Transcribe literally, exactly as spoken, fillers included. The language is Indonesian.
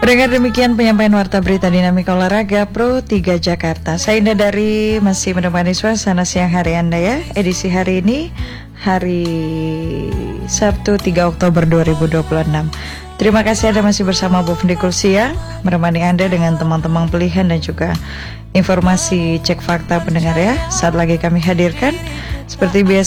Pendengar, demikian penyampaian warta berita dinamika olahraga Pro tiga Jakarta. Saya Indah Dari masih menemani suasana siang hari Anda ya. Edisi hari ini hari Sabtu tiga Oktober dua ribu dua puluh enam. Terima kasih Anda masih bersama Bu Pendikul Siang, menemani Anda dengan teman-teman pilihan dan juga informasi cek fakta pendengar ya. Saat lagi kami hadirkan seperti biasa